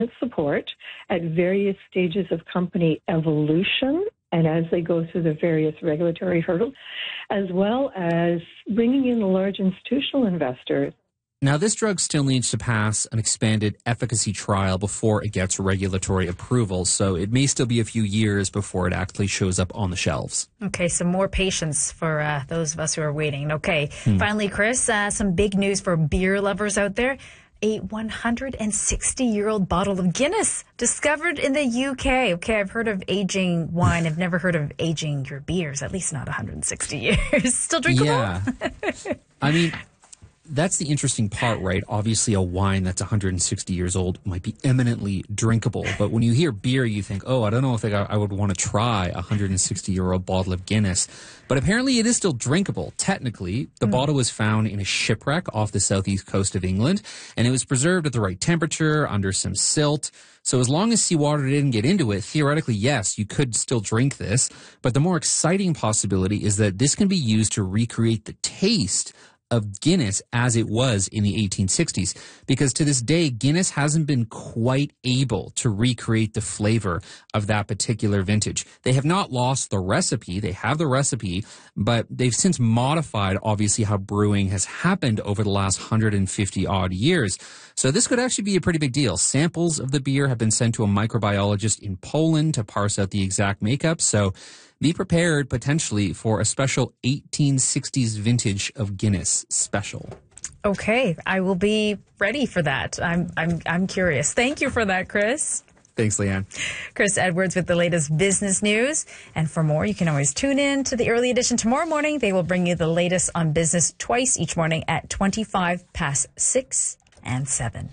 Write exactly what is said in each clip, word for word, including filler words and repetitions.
support at various stages of company evolution and as they go through the various regulatory hurdles, as well as bringing in a large institutional investor. Now, this drug still needs to pass an expanded efficacy trial before it gets regulatory approval, so it may still be a few years before it actually shows up on the shelves. Okay, so more patience for uh, those of us who are waiting. Okay, hmm. Finally, Chris, uh, some big news for beer lovers out there. A one hundred sixty-year-old bottle of Guinness discovered in the U K. Okay, I've heard of aging wine. I've never heard of aging your beers, at least not one hundred sixty years. Still drinkable? Yeah. I mean, that's the interesting part, right? Obviously, a wine that's one hundred sixty years old might be eminently drinkable. But when you hear beer, you think, oh, I don't know if I would want to try a one hundred sixty-year-old bottle of Guinness. But apparently it is still drinkable. Technically, the mm. bottle was found in a shipwreck off the southeast coast of England, and it was preserved at the right temperature under some silt. So as long as seawater didn't get into it, theoretically, yes, you could still drink this. But the more exciting possibility is that this can be used to recreate the taste of Guinness as it was in the eighteen sixties, because to this day, Guinness hasn't been quite able to recreate the flavor of that particular vintage. They have not lost the recipe. They have the recipe, but they've since modified, obviously, how brewing has happened over the last one hundred fifty odd years. So this could actually be a pretty big deal. Samples of the beer have been sent to a microbiologist in Poland to parse out the exact makeup. So be prepared potentially for a special eighteen sixties vintage of Guinness special. Okay, I will be ready for that. I'm I'm I'm curious. Thank you for that, Chris. Thanks, Leanne. Chris Edwards with the latest business news. And for more, you can always tune in to the early edition tomorrow morning. They will bring you the latest on business twice each morning at twenty-five past six and seven.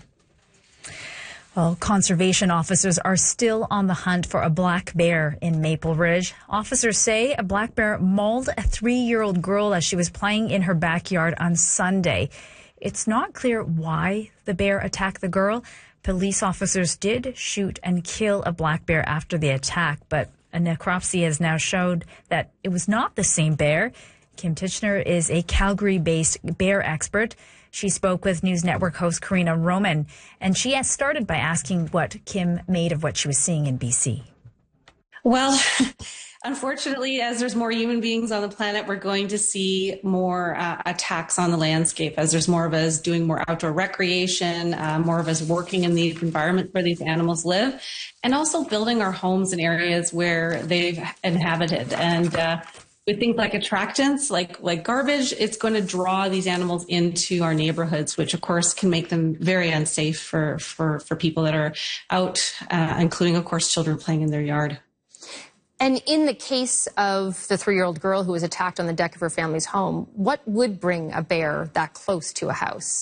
Well, conservation officers are still on the hunt for a black bear in Maple Ridge. Officers say a black bear mauled a three-year-old girl as she was playing in her backyard on Sunday. It's not clear why the bear attacked the girl. Police officers did shoot and kill a black bear after the attack, but a necropsy has now showed that it was not the same bear. Kim Titchener is a Calgary-based bear expert. She spoke with News Network host Karina Roman, and she has started by asking what Kim made of what she was seeing in B C. Well, unfortunately, as there's more human beings on the planet, we're going to see more uh, attacks on the landscape as there's more of us doing more outdoor recreation, uh, more of us working in the environment where these animals live, and also building our homes in areas where they've inhabited. And uh, with things like attractants, like like garbage, it's going to draw these animals into our neighborhoods, which of course can make them very unsafe for for, for people that are out, uh, including, of course, children playing in their yard. And in the case of the three-year-old girl who was attacked on the deck of her family's home, what would bring a bear that close to a house?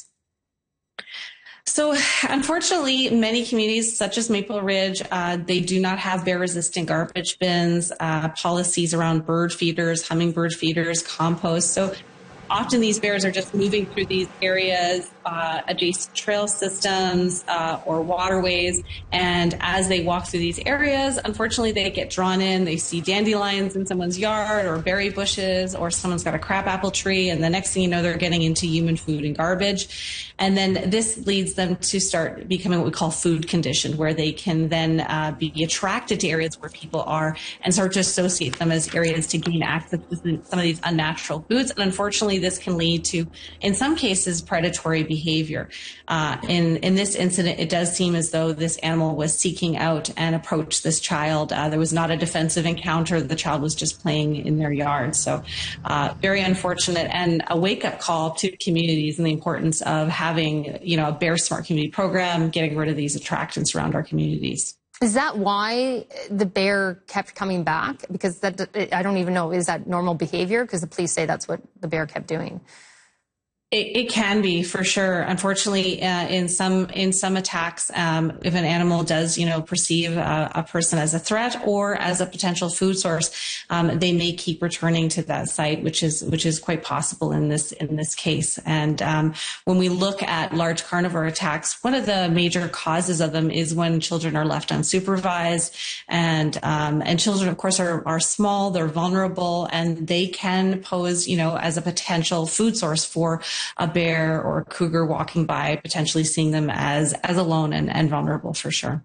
So unfortunately, many communities such as Maple Ridge, uh, they do not have bear-resistant garbage bins, uh, policies around bird feeders, hummingbird feeders, compost. So often these bears are just moving through these areas, uh, adjacent trail systems uh, or waterways. And as they walk through these areas, unfortunately, they get drawn in. They see dandelions in someone's yard or berry bushes, or someone's got a crabapple tree. And the next thing you know, they're getting into human food and garbage. And then this leads them to start becoming what we call food conditioned, where they can then uh, be attracted to areas where people are and start to associate them as areas to gain access to some of these unnatural foods. And unfortunately, this can lead to, in some cases, predatory behavior. Uh, in, in this incident, it does seem as though this animal was seeking out and approached this child. Uh, there was not a defensive encounter. The child was just playing in their yard. So uh, very unfortunate, and a wake-up call to communities and the importance of having, you know, a Bear Smart community program, getting rid of these attractants around our communities. Is that why the bear kept coming back? Because that, I don't even know, is that normal behavior? Because the police say that's what the bear kept doing. It, it can be, for sure. Unfortunately, uh, in some in some attacks, um, if an animal does, you know, perceive a, a person as a threat or as a potential food source, um, they may keep returning to that site, which is which is quite possible in this in this case. And um, when we look at large carnivore attacks, one of the major causes of them is when children are left unsupervised, and um, and children, of course, are are small, they're vulnerable, and they can pose, you know, as a potential food source for a bear or a cougar walking by, potentially seeing them as as alone and, and vulnerable, for sure.